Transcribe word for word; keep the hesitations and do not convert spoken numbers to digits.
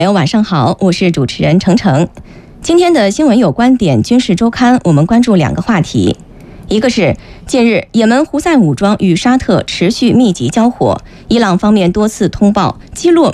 朋友晚上好，我是主持人程程。今天的新闻有观点军事周刊，我们关注两个话题。一个是近日也门胡塞武装与沙特持续密集交火，伊朗方面多次通报击落